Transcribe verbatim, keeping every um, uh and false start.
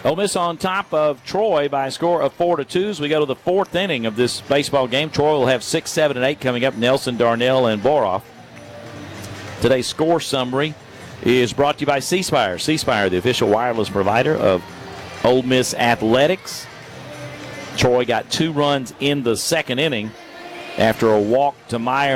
Ole Miss on top of Troy by a score of four to two. As we go to the fourth inning of this baseball game, Troy will have six, seven, and eight coming up. Nelson, Darnell, and Boroff. Today's score summary is brought to you by C Spire. C Spire, the official wireless provider of Ole Miss Athletics. Troy got two runs in the second inning after a walk to Meyer